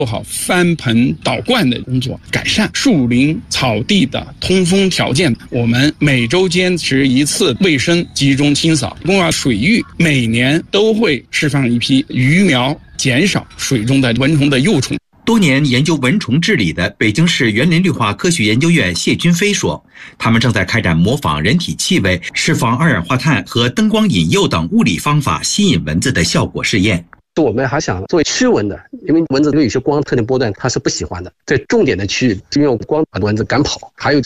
做好翻盆倒灌的工作，改善树林草地的通风条件。我们每周坚持一次卫生集中清扫，公园水域每年都会释放一批鱼苗，减少水中的蚊虫的幼虫。 多年研究蚊虫治理的北京市园林绿化科学研究院谢军飞说，他们正在开展模仿人体气味、释放二氧化碳和灯光引诱等物理方法吸引蚊子的效果试验。 我们还想做驱蚊的，因为蚊子对有些光特定波段它是不喜欢的，在重点的区域，因为光把蚊子赶跑，还有